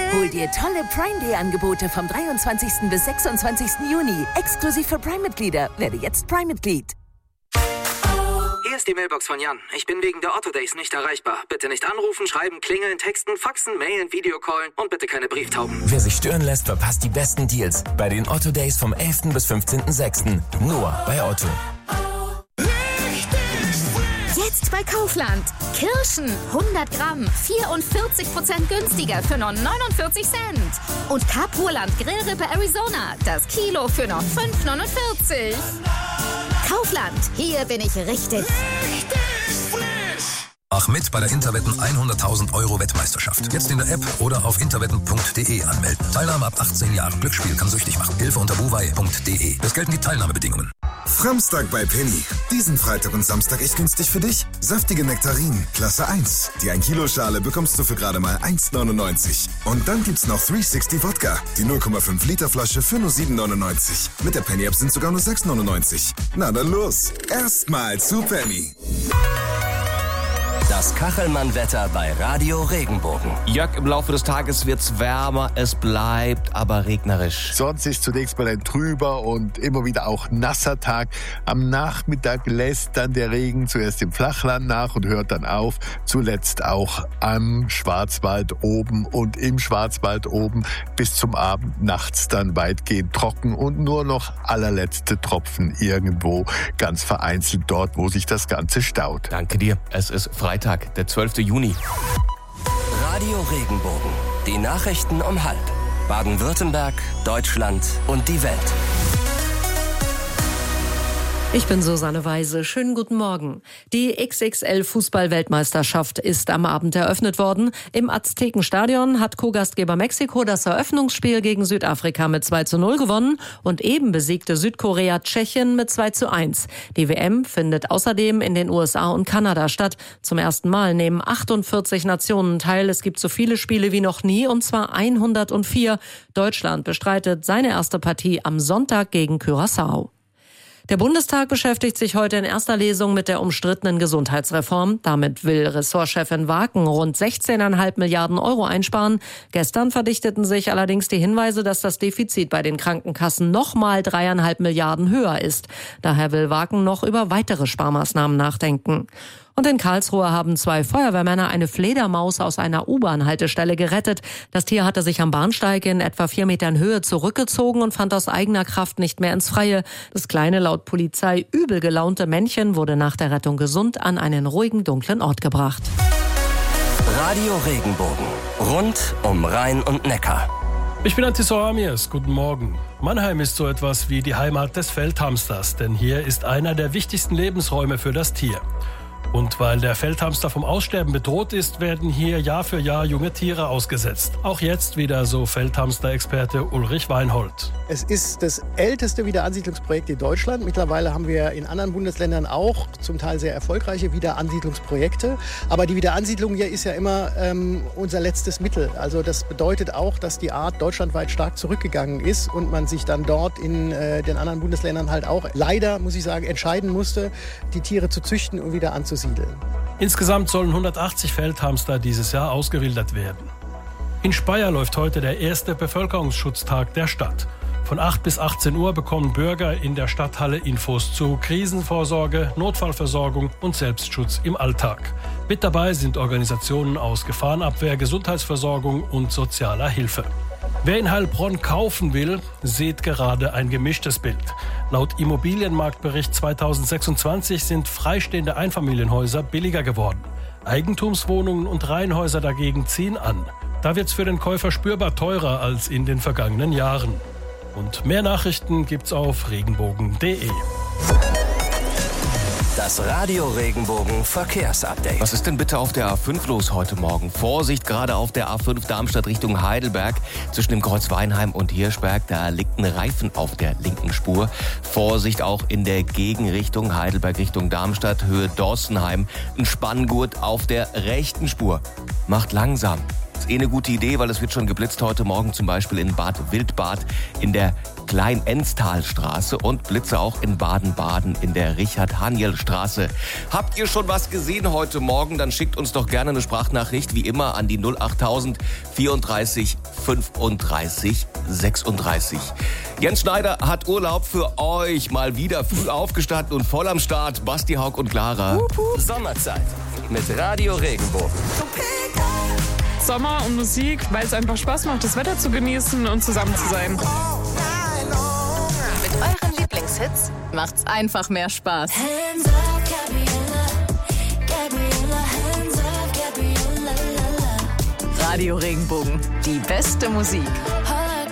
Hol dir tolle Prime Day Angebote vom 23. bis 26. Juni. Exklusiv für Prime-Mitglieder. Werde jetzt Prime-Mitglied. Hier ist die Mailbox von Jan. Ich bin wegen der Otto Days nicht erreichbar. Bitte nicht anrufen, schreiben, klingeln, texten, faxen, mailen, Videocallen und bitte keine Brieftauben. Wer sich stören lässt, verpasst die besten Deals bei den Otto Days vom 11. bis 15.06. Nur bei Otto. Jetzt bei Kaufland. Kirschen 100 Gramm, 44% günstiger für nur 49 Cent. Und Capurland Grillrippe Arizona, das Kilo für nur 5,49. Kaufland, hier bin ich richtig. Mach mit bei der Interwetten 100.000 € Wettmeisterschaft. Jetzt in der App oder auf interwetten.de anmelden. Teilnahme ab 18 Jahren. Glücksspiel kann süchtig machen. Hilfe unter buwei.de. Es gelten die Teilnahmebedingungen. Samstag bei Penny. Diesen Freitag und Samstag echt günstig für dich. Saftige Nektarinen, Klasse 1. Die 1 Kilo Schale bekommst du für gerade mal 1,99. Und dann gibt's noch 360 Wodka. Die 0,5 Liter Flasche für nur 7,99. Mit der Penny App sind sogar nur 6,99. Na dann los. Erstmal zu Penny. Das Kachelmann-Wetter bei Radio Regenbogen. Jörg, im Laufe des Tages wird's wärmer, es bleibt aber regnerisch. Sonst ist zunächst mal ein trüber und immer wieder auch nasser Tag. Am Nachmittag lässt dann der Regen zuerst im Flachland nach und hört dann auf. Zuletzt auch am Schwarzwald oben und im Schwarzwald oben bis zum Abend, nachts dann weitgehend trocken und nur noch allerletzte Tropfen irgendwo ganz vereinzelt dort, wo sich das Ganze staut. Danke dir. Es ist Freitag, der 12. Juni. Radio Regenbogen. Die Nachrichten um 12:30. Baden-Württemberg, Deutschland und die Welt. Ich bin Susanne Weise. Schönen guten Morgen. Die XXL-Fußball-Weltmeisterschaft ist am Abend eröffnet worden. Im Aztekenstadion hat Co-Gastgeber Mexiko das Eröffnungsspiel gegen Südafrika mit 2:0 gewonnen und eben besiegte Südkorea Tschechien mit 2:1. Die WM findet außerdem in den USA und Kanada statt. Zum ersten Mal nehmen 48 Nationen teil. Es gibt so viele Spiele wie noch nie, und zwar 104. Deutschland bestreitet seine erste Partie am Sonntag gegen Curaçao. Der Bundestag beschäftigt sich heute in erster Lesung mit der umstrittenen Gesundheitsreform. Damit will Ressortchefin Waken rund 16,5 Milliarden € einsparen. Gestern verdichteten sich allerdings die Hinweise, dass das Defizit bei den Krankenkassen nochmal 3,5 Milliarden höher ist. Daher will Waken noch über weitere Sparmaßnahmen nachdenken. Und in Karlsruhe haben 2 Feuerwehrmänner eine Fledermaus aus einer U-Bahn-Haltestelle gerettet. Das Tier hatte sich am Bahnsteig in etwa 4 Metern Höhe zurückgezogen und fand aus eigener Kraft nicht mehr ins Freie. Das kleine, laut Polizei übel gelaunte Männchen wurde nach der Rettung gesund an einen ruhigen, dunklen Ort gebracht. Radio Regenbogen. Rund um Rhein und Neckar. Ich bin Antisor Amirs. Guten Morgen. Mannheim ist so etwas wie die Heimat des Feldhamsters, denn hier ist einer der wichtigsten Lebensräume für das Tier. Und weil der Feldhamster vom Aussterben bedroht ist, werden hier Jahr für Jahr junge Tiere ausgesetzt. Auch jetzt wieder, so Feldhamster-Experte Ulrich Weinhold. Es ist das älteste Wiederansiedlungsprojekt in Deutschland. Mittlerweile haben wir in anderen Bundesländern auch zum Teil sehr erfolgreiche Wiederansiedlungsprojekte. Aber die Wiederansiedlung hier ist ja immer unser letztes Mittel. Also das bedeutet auch, dass die Art deutschlandweit stark zurückgegangen ist und man sich dann dort in den anderen Bundesländern halt auch leider, muss ich sagen, entscheiden musste, die Tiere zu züchten und wieder anzusiedeln. Insgesamt sollen 180 Feldhamster dieses Jahr ausgewildert werden. In Speyer läuft heute der erste Bevölkerungsschutztag der Stadt. Von 8 bis 18 Uhr bekommen Bürger in der Stadthalle Infos zu Krisenvorsorge, Notfallversorgung und Selbstschutz im Alltag. Mit dabei sind Organisationen aus Gefahrenabwehr, Gesundheitsversorgung und sozialer Hilfe. Wer in Heilbronn kaufen will, sieht gerade ein gemischtes Bild. Laut Immobilienmarktbericht 2026 sind freistehende Einfamilienhäuser billiger geworden. Eigentumswohnungen und Reihenhäuser dagegen ziehen an. Da wird's für den Käufer spürbar teurer als in den vergangenen Jahren. Und mehr Nachrichten gibt's auf regenbogen.de. Das Radio Regenbogen Verkehrsupdate. Was ist denn bitte auf der A5 los heute Morgen? Vorsicht, gerade auf der A5 Darmstadt Richtung Heidelberg. Zwischen dem Kreuz Weinheim und Hirschberg, da liegt ein Reifen auf der linken Spur. Vorsicht auch in der Gegenrichtung Heidelberg Richtung Darmstadt, Höhe Dorstenheim. Ein Spanngurt auf der rechten Spur. Macht langsam. Ist eine gute Idee, weil es wird schon geblitzt heute Morgen zum Beispiel in Bad Wildbad in der Klein-Enstalstraße und Blitze auch in Baden-Baden in der Richard-Haniel-Straße. Habt ihr schon was gesehen heute Morgen? Dann schickt uns doch gerne eine Sprachnachricht, wie immer, an die 08000 34 35 36. Jens Schneider hat Urlaub für euch. Mal wieder früh aufgestanden und voll am Start. Basti, Haug und Clara. Sommerzeit mit Radio Regenbogen. Sommer und Musik, weil es einfach Spaß macht, das Wetter zu genießen und zusammen zu sein. Mit euren Lieblingshits macht's einfach mehr Spaß. Radio Regenbogen, die beste Musik